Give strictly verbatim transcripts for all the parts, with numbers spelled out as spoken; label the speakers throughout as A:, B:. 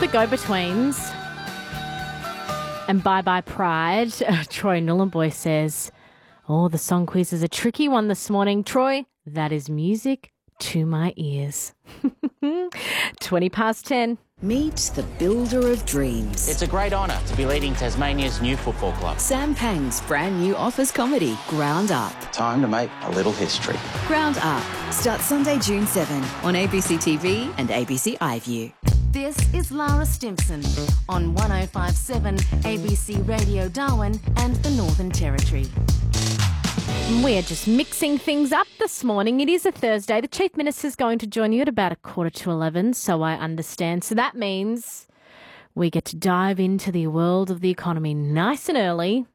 A: the Go-Betweens and Bye Bye Pride. Uh, Troy Nullenboy says, oh, the song quiz is a tricky one this morning. Troy, that is music to my ears. twenty past ten.
B: Meet the builder of dreams.
C: It's a great honour to be leading Tasmania's new football club.
B: Sam Pang's brand new office comedy, Ground Up.
C: Time to make a little history.
B: Ground Up starts Sunday, June seventh on A B C T V and A B C iView.
D: This is Lara Stimson on one oh five point seven A B C Radio Darwin and the Northern Territory.
A: We are just mixing things up this morning. It is a Thursday. The Chief Minister is going to join you at about a quarter to eleven, so I understand. So that means we get to dive into the world of the economy nice and early.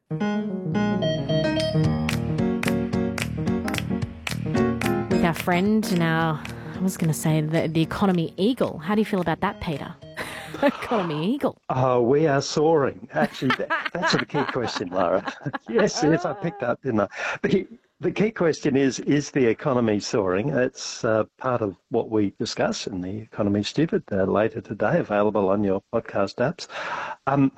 A: With our friend and our, I was going to say, the, the economy eagle. How do you feel about that, Peter? Economy eagle.
E: Oh, we are soaring. Actually, that, that's the key question, Lara. yes, yes, I picked up, didn't I? The, the key question is, is the economy soaring? It's uh, part of what we discuss in the Economy Stupid uh, later today, available on your podcast apps. Um,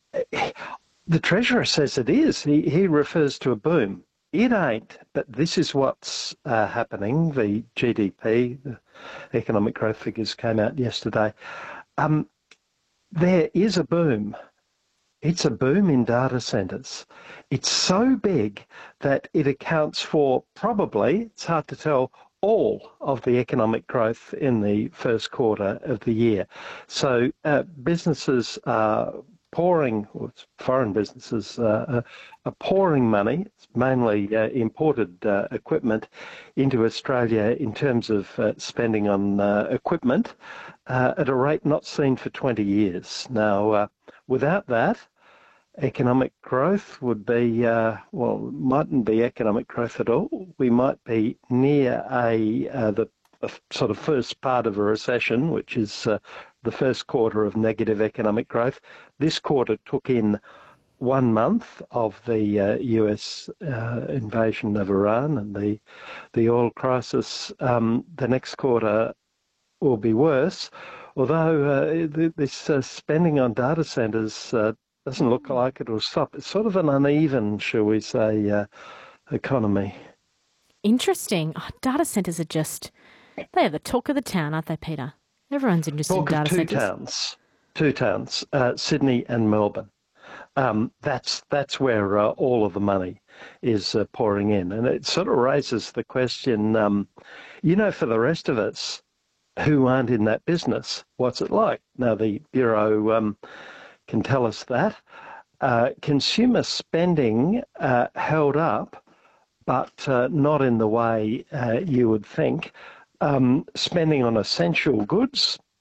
E: the Treasurer says it is. He, he refers to a boom. It ain't, but this is what's uh, happening. The G D P, the economic growth figures came out yesterday. Um, There is a boom. It's a boom in data centres. It's so big that it accounts for probably, it's hard to tell, all of the economic growth in the first quarter of the year. So uh, businesses are pouring, or foreign businesses uh, are pouring money, it's mainly uh, imported uh, equipment, into Australia in terms of uh, spending on uh, equipment uh, at a rate not seen for twenty years. Now, uh, without that, economic growth would be, uh, well, mightn't be economic growth at all. We might be near a uh, the a sort of first part of a recession, which is uh, the first quarter of negative economic growth. This quarter took in one month of the uh, U S uh, invasion of Iran and the the oil crisis. Um, the next quarter will be worse, although uh, th- this uh, spending on data centres uh, doesn't look like it will stop. It's sort of an uneven, shall we say, uh, economy.
A: Interesting. Oh, data centres are just, they are the talk of the town, aren't they, Peter? Everyone's interested
E: Talk
A: in data
E: of two
A: centres.
E: towns, two towns, uh, Sydney and Melbourne. Um, that's that's where uh, all of the money is uh, pouring in. And it sort of raises the question, um, you know, for the rest of us who aren't in that business, what's it like? Now, the Bureau um, can tell us that. Uh, consumer spending uh, held up, but uh, not in the way uh, you would think. Um, spending on essential goods